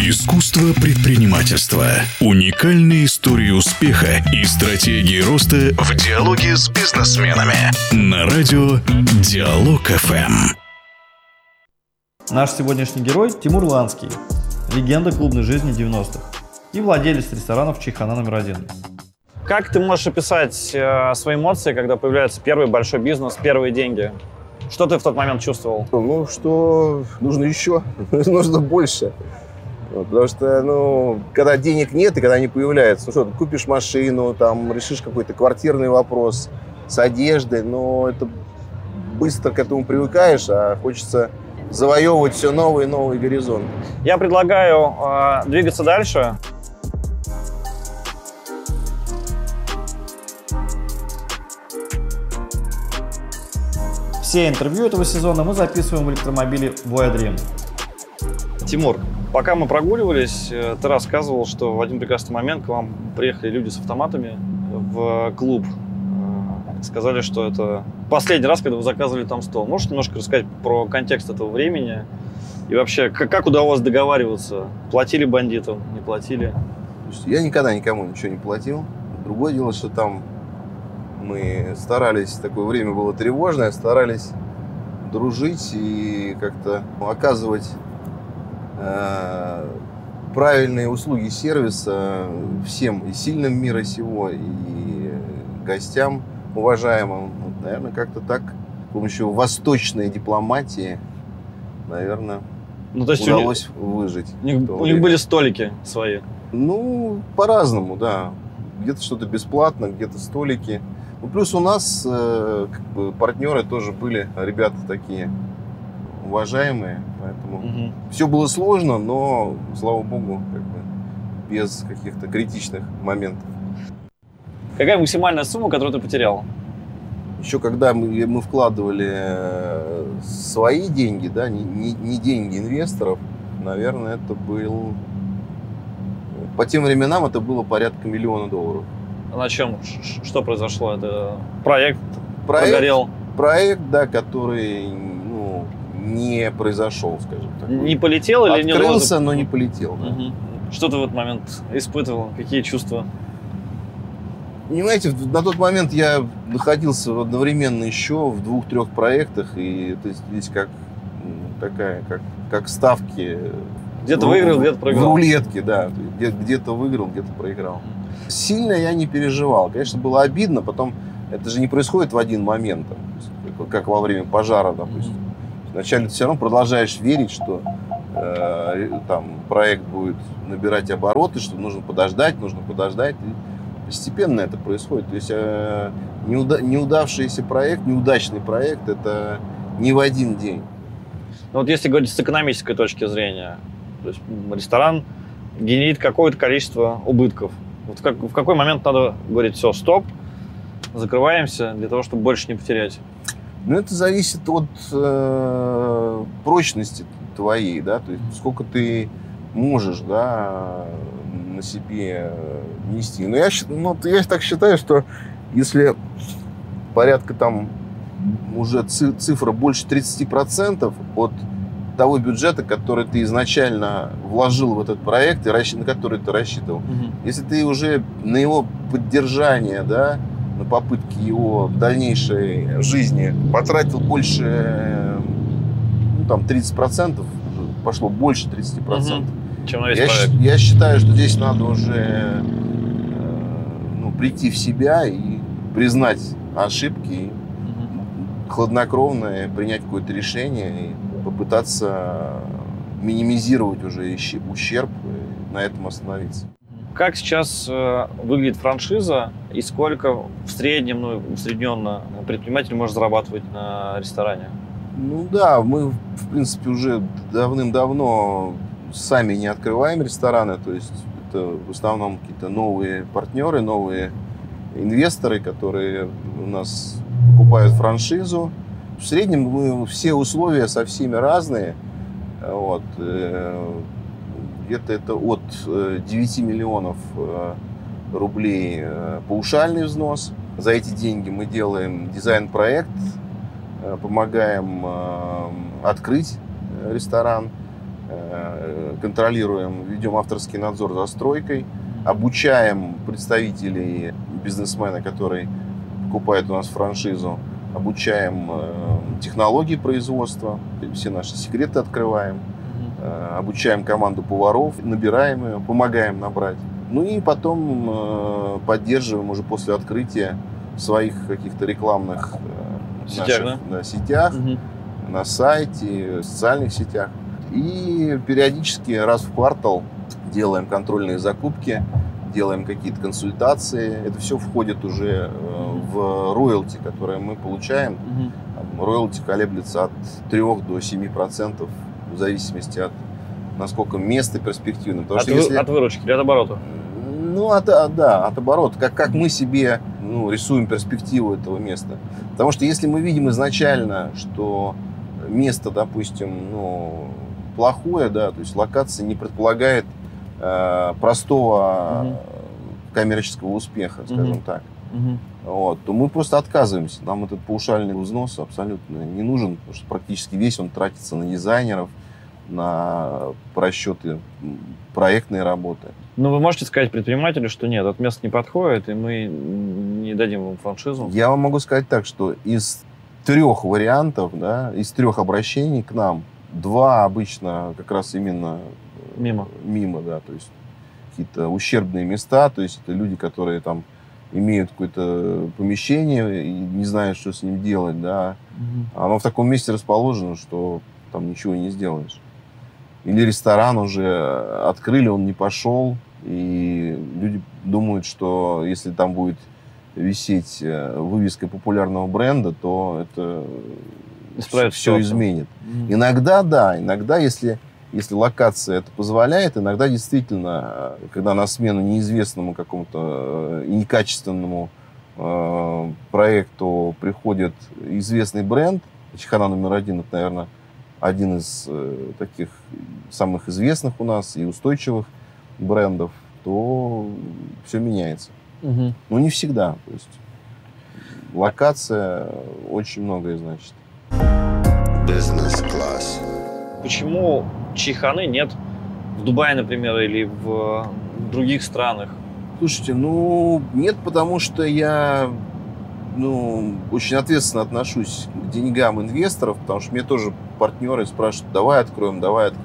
Искусство предпринимательства. Уникальные истории успеха и стратегии роста в диалоге с бизнесменами. На радио Диалог ФМ. Наш сегодняшний герой Тимур Ланский, легенда клубной жизни 90-х и владелец ресторанов «Чайхана номер 1». Как ты можешь описать свои эмоции, когда появляется первый большой бизнес, первые деньги? Что ты в тот момент чувствовал? Ну, что нужно еще, нужно больше. Потому что, когда денег нет и когда они появляются, ты купишь машину, там, решишь какой-то квартирный вопрос с одеждой, но это быстро к этому привыкаешь, а хочется завоевывать все новые и новые горизонты. Я предлагаю двигаться дальше. Все интервью этого сезона мы записываем в электромобиле Voya Dream. Тимур, пока мы прогуливались, ты рассказывал, что в один прекрасный момент к вам приехали люди с автоматами в клуб. Сказали, что это последний раз, когда вы заказывали там стол. Можешь немножко рассказать про контекст этого времени? И вообще, как удавалось договариваться? Платили бандитам, не платили? Я никогда никому ничего не платил. Другое дело, что там мы старались, такое время было тревожное, старались дружить и как-то оказывать правильные услуги сервиса всем, и сильным мира сего, и гостям уважаемым. Вот, наверное, как-то так, с помощью восточной дипломатии, наверное, то есть удалось выжить. У них были столики свои? По-разному, да. Где-то что-то бесплатно, где-то столики. Плюс у нас партнеры тоже были, ребята такие уважаемые, поэтому все было сложно, но, слава богу, без каких-то критичных моментов. Какая максимальная сумма, которую ты потерял? Еще когда мы вкладывали свои деньги, да, не деньги инвесторов, наверное, это был... По тем временам это было порядка $1 миллион. На чем? Что произошло? Это проект прогорел? Проект, да, который не произошел, скажем так. Не полетел или не удалось? Открылся, но не полетел. Да. Что ты в этот момент испытывал? Какие чувства? Понимаете, на тот момент я находился одновременно еще в 2-3 проектах, и то есть здесь как ставки. Где-то выиграл, где-то проиграл. В рулетке, да. Где-то выиграл, где-то проиграл. Сильно я не переживал. Конечно, было обидно. Потом это же не происходит в один момент, как во время пожара, допустим. Вначале ты все равно продолжаешь верить, что проект будет набирать обороты, что нужно подождать. И постепенно это происходит. То есть неудавшийся проект, неудачный проект, это не в один день. Вот если говорить с экономической точки зрения, то есть ресторан генерит какое-то количество убытков. Вот в какой момент надо говорить: все, стоп, закрываемся, для того, чтобы больше не потерять? Это зависит от прочности твоей, да, то есть сколько ты можешь, да, на себе нести. Но я так считаю, что если порядка там уже цифра больше 30% от того бюджета, который ты изначально вложил в этот проект и на который ты рассчитывал. Если ты уже на его поддержание, да, на попытки его дальнейшей жизни потратил больше, 30%, пошло больше 30%. Чем на весь проект. Я считаю, что здесь надо уже прийти в себя и признать ошибки, и хладнокровно принять какое-то решение и попытаться минимизировать уже ущерб и на этом остановиться. Как сейчас выглядит франшиза и сколько в среднем, усредненно предприниматель может зарабатывать на ресторане? Мы, в принципе, уже давным-давно сами не открываем рестораны, то есть это в основном какие-то новые партнеры, новые инвесторы, которые у нас покупают франшизу. В среднем все условия со всеми разные. Где-то это от 9 миллионов рублей паушальный взнос. За эти деньги мы делаем дизайн-проект, помогаем открыть ресторан. контролируем, ведем авторский надзор за стройкой, обучаем представителей бизнесмена, который покупает у нас франшизу, обучаем технологии производства, все наши секреты открываем, обучаем команду поваров, набираем ее, помогаем набрать. Ну и потом поддерживаем уже после открытия в своих каких-то рекламных сетях, на сайте, в социальных сетях. И периодически раз в квартал делаем контрольные закупки, делаем какие-то консультации. Это все входит уже в роялти, которое мы получаем. Роялти колеблется от 3 до 7%, в зависимости от насколько место перспективно. От выручки или от оборота? Ну, от оборота. Как мы себе рисуем перспективу этого места. Потому что если мы видим изначально, что место, допустим, плохое, да, то есть локация не предполагает простого коммерческого успеха, скажем так, вот, то мы просто отказываемся. Нам этот паушальный взнос абсолютно не нужен, потому что практически весь он тратится на дизайнеров, на расчеты проектной работы. Ну, вы можете сказать предпринимателю, что нет, это место не подходит, и мы не дадим вам франшизу? Я вам могу сказать так, что из 3 вариантов, да, из 3 обращений к нам, 2 обычно как раз именно мимо, да, то есть какие-то ущербные места, то есть это люди, которые там имеют какое-то помещение и не знают, что с ним делать, да. Оно в таком месте расположено, что там ничего не сделаешь. Или ресторан уже открыли, он не пошел, и люди думают, что если там будет висеть вывеска популярного бренда, то это все изменит. Иногда, если локация это позволяет, иногда действительно, когда на смену неизвестному какому-то некачественному проекту приходит известный бренд, Чайхана номер 1, это, наверное, один из таких самых известных у нас и устойчивых брендов, то все меняется. Но не всегда. То есть локация очень многое значит. Бизнес-класс. Почему чайханы нет в Дубае, например, или в других странах? Слушайте, нет, потому что я очень ответственно отношусь к деньгам инвесторов, потому что мне тоже партнеры спрашивают, давай откроем.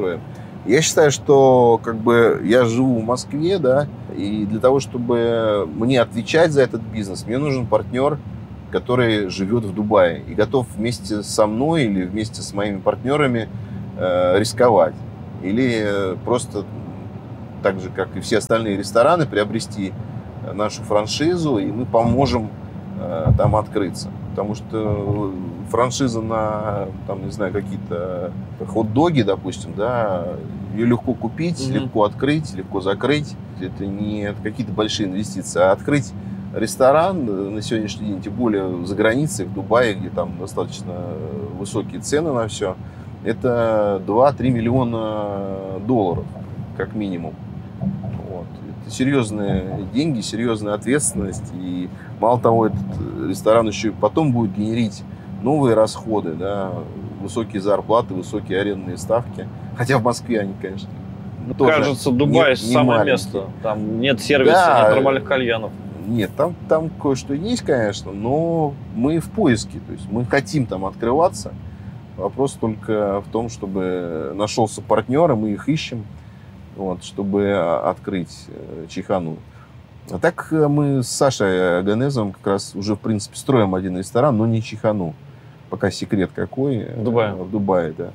Я считаю, что я живу в Москве, да, и для того, чтобы мне отвечать за этот бизнес, мне нужен партнер, который живет в Дубае и готов вместе со мной или вместе с моими партнерами рисковать. Или просто так же, как и все остальные рестораны, приобрести нашу франшизу, и мы поможем там открыться. Потому что франшиза на, какие-то хот-доги, допустим, да, ее легко купить, легко открыть, легко закрыть. Это не какие-то большие инвестиции. А открыть ресторан на сегодняшний день, тем более за границей, в Дубае, где там достаточно высокие цены на все, это 2-3 миллиона долларов, как минимум. Вот. Это серьезные деньги, серьезная ответственность. И мало того, этот ресторан еще и потом будет генерить новые расходы, да, высокие зарплаты, высокие арендные ставки. Хотя в Москве они, конечно, тоже кажется, Дубай самое место. Там нет сервиса, да, нет нормальных кальянов. Нет, там кое-что есть, конечно, но мы в поиске. То есть мы хотим там открываться. Вопрос только в том, чтобы нашелся партнер, и мы их ищем, вот, чтобы открыть Чайхану. А так мы с Сашей Аганезовым как раз уже, в принципе, строим один ресторан, но не Чайхану. Пока секрет какой. В Дубае. В Дубае, да.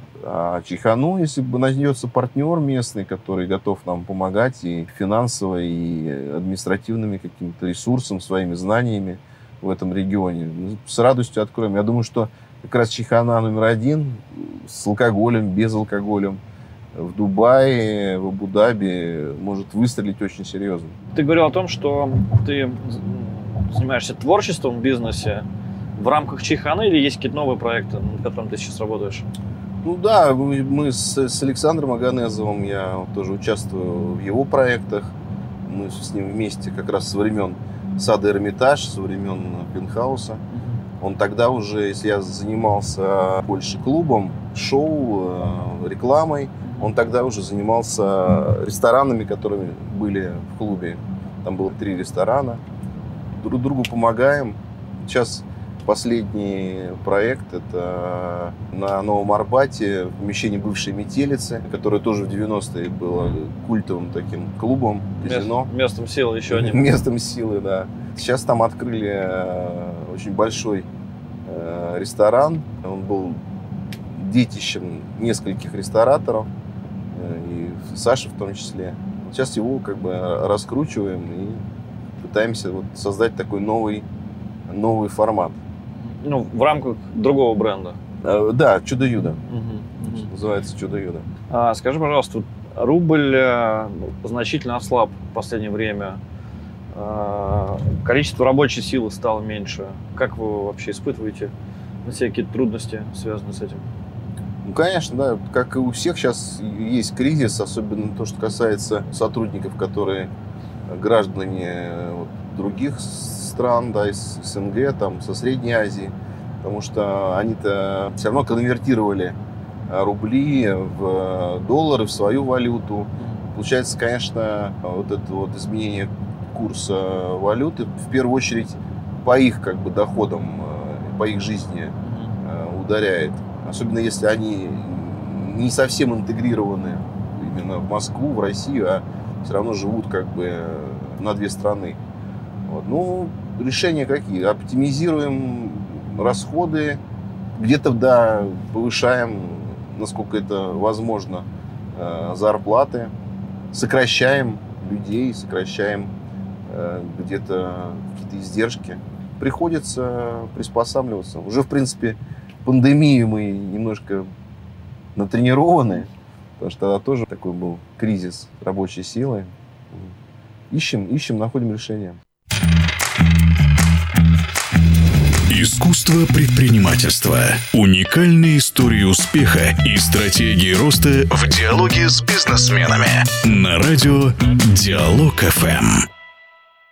А Чайхану, если бы найдется партнер местный, который готов нам помогать и финансово, и административными какими-то ресурсами, своими знаниями в этом регионе, с радостью откроем. Я думаю, что как раз Чайхана номер 1 с алкоголем, без алкоголя в Дубае, в Абу-Даби может выстрелить очень серьезно. Ты говорил о том, что ты занимаешься творчеством в бизнесе в рамках Чайханы, или есть какие-то новые проекты, над которыми ты сейчас работаешь? Да, мы с Александром Аганезовым, я тоже участвую в его проектах. Мы с ним вместе как раз со времен сада Эрмитаж, со времен Пентхауса. Он тогда уже, если я занимался больше клубом, шоу, рекламой, Он тогда уже занимался ресторанами, которые были в клубе. Там было 3 ресторана. Друг другу помогаем. Сейчас последний проект – это на Новом Арбате, в помещении бывшей «Метелицы», которое тоже в 90-е было культовым таким клубом, казино. Местом силы еще одним. Местом силы, да. Сейчас там открыли очень большой ресторан. Он был детищем нескольких рестораторов, и Саши в том числе. Сейчас его как бы раскручиваем и пытаемся вот создать такой новый формат. Ну, в рамках другого бренда. Да, «Чудо-Юдо». Называется «Чудо-Юдо». Скажи, пожалуйста, рубль значительно ослаб в последнее время. Количество рабочей силы стало меньше. Как вы вообще испытываете на себе какие-то трудности, связанные с этим? Ну, конечно, да. Как и у всех сейчас есть кризис, особенно то, что касается сотрудников, которые граждане других стран, да, из СНГ, там, со Средней Азии, потому что они-то все равно конвертировали рубли в доллары, в свою валюту. Получается, конечно, вот это вот изменение курса валюты в первую очередь по их как бы доходам, по их жизни ударяет. Особенно если они не совсем интегрированы именно в Москву, в Россию, а все равно живут как бы на 2 страны. Вот. Ну, решения какие? Оптимизируем расходы, где-то, да, повышаем, насколько это возможно, зарплаты, сокращаем людей, сокращаем где-то какие-то издержки. Приходится приспосабливаться. Уже, в принципе, пандемию мы немножко натренированы, потому что тогда тоже такой был кризис рабочей силы. Ищем, находим решения. Искусство предпринимательства. Уникальные истории успеха и стратегии роста в диалоге с бизнесменами. На радио Диалог ФМ.